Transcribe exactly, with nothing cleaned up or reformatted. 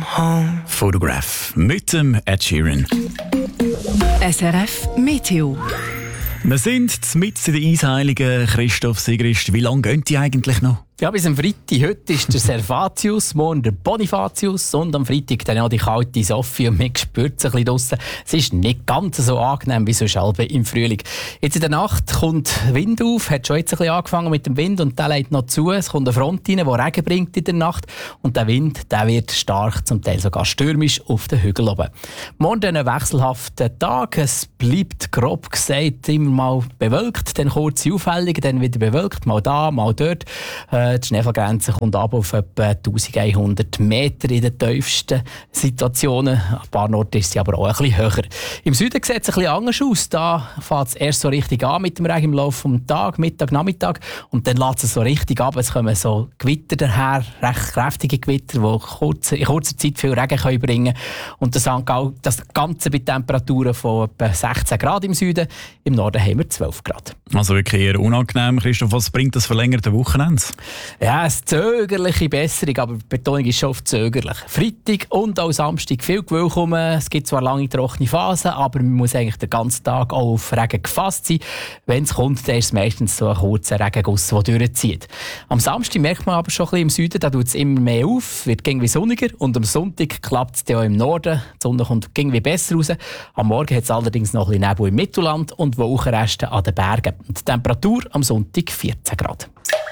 home. Photograph mit dem Ed Sheeran. S R F Meteo. Wir sind mitten in der Eisheiligen. Christoph Sigrist, wie lange gehen die eigentlich noch? Ja, bis am Freitag. Heute ist der Servatius, morgen der Bonifatius und am Freitag dann auch die kalte Sophie. Und man spürt es ein bisschen draussen. Es ist nicht ganz so angenehm wie so Schalbe im Frühling. Jetzt in der Nacht kommt Wind auf, hat schon jetzt ein bisschen angefangen mit dem Wind und der lädt noch zu. Es kommt eine Front rein, die Regen bringt in der Nacht und der Wind der wird stark, zum Teil sogar stürmisch auf den Hügeln oben. Morgen dann ein wechselhafter Tag. Es bleibt grob gesagt immer mal bewölkt, dann kurze Aufhellungen, dann wieder bewölkt, mal da, mal dort. Die Schneefallgrenze kommt ab auf etwa eintausendeinhundert Meter in den tiefsten Situationen. An ein paar Orten ist sie aber auch ein bisschen höher. Im Süden sieht es ein bisschen anders aus. Da fängt es erst so richtig an mit dem Regen im Laufe des Tages, Mittag, Nachmittag. Und dann lässt es so richtig ab. Es kommen so Gewitter daher, recht kräftige Gewitter, die kurz, in kurzer Zeit viel Regen können bringen können. Und das, das Ganze bei Temperaturen von etwa sechzehn Grad im Süden. Im Norden haben wir zwölf Grad. Also wirklich eher unangenehm. Christoph, was bringt das verlängerte Wochenende? Ja, eine zögerliche Besserung, aber die Betonung ist schon auf zögerlich. Freitag und auch Samstag viel Gewölk rum. Es gibt zwar lange trockene Phasen, aber man muss eigentlich den ganzen Tag auch auf Regen gefasst sein. Wenn es kommt, dann ist es meistens so ein kurzer Regenguss, der durchzieht. Am Samstag merkt man aber schon ein bisschen im Süden, da tut es immer mehr auf, wird irgendwie sonniger und am Sonntag klappt es dann auch im Norden. Die Sonne kommt irgendwie besser raus. Am Morgen hat es allerdings noch ein bisschen Nebel im Mittelland und Wolkenreste an den Bergen. Die Temperatur am Sonntag vierzehn Grad.